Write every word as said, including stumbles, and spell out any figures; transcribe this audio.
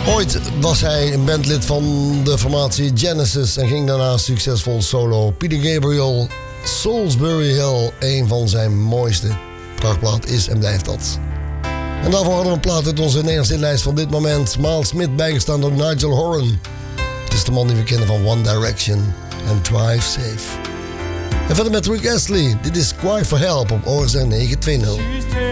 Ooit was hij een bandlid van de formatie Genesis en ging daarna succesvol solo. Peter Gabriel, Salisbury Hill, een van zijn mooiste prachtplaat is en blijft dat. En daarvoor hadden we een plaat uit onze Nederlandse lijst van dit moment. Miles Smith, bijgestaan door Nigel Horan. Het is de man die we kennen van One Direction en Drive Safe. En verder met Rick Astley. Dit is Cry for Help op O R Z negen twintig.